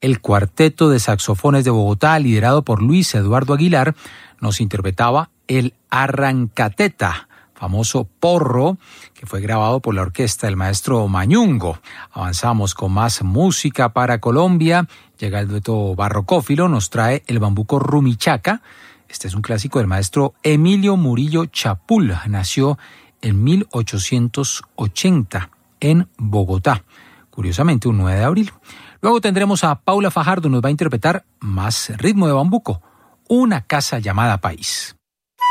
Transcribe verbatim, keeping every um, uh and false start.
el Cuarteto de Saxofones de Bogotá, liderado por Luis Eduardo Aguilar, nos interpretaba el Arrancateta, famoso porro, que fue grabado por la orquesta del maestro Mañungo. Avanzamos con más música para Colombia. Llega el dueto barrocófilo, nos trae el bambuco Rumichaca. Este es un clásico del maestro Emilio Murillo Chapul. Nació en mil ochocientos ochenta en Bogotá. Curiosamente, un nueve de abril. Luego tendremos a Paula Fajardo, nos va a interpretar más ritmo de bambuco, Una casa llamada País.